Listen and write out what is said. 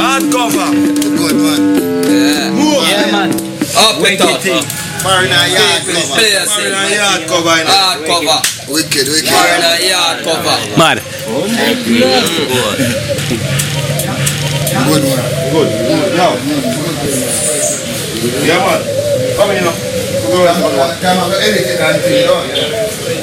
Hard cover. Good man. Yeah. Move. Yeah, man. Up it up. Foreigner yard cover. Foreigner yard cover. Hard cover. Wicked. Foreigner yard cover. Mad. Good one. Good. Now. Yeah, man. Come in now. Come on, anything and thing, don't you?